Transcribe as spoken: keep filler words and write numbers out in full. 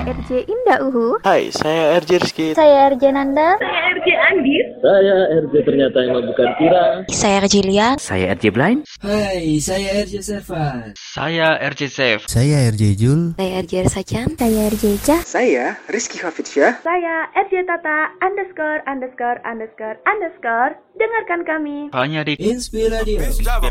R J Indah Uhu. Hai, saya R J Rizky. Saya R J Nanda. Saya R J Andis. Saya R J ternyata emang bukan Kira. Saya R J Lia. Saya R J Blind. Hai, saya R J Servan. Saya R J Safe. Saya R J Jul. Saya R J Sajan. Saya R J Jah. Saya Rizky Hafidsyah. Saya R J Tata underscore underscore underscore underscore. Dengarkan kami hanya di Inspiradio.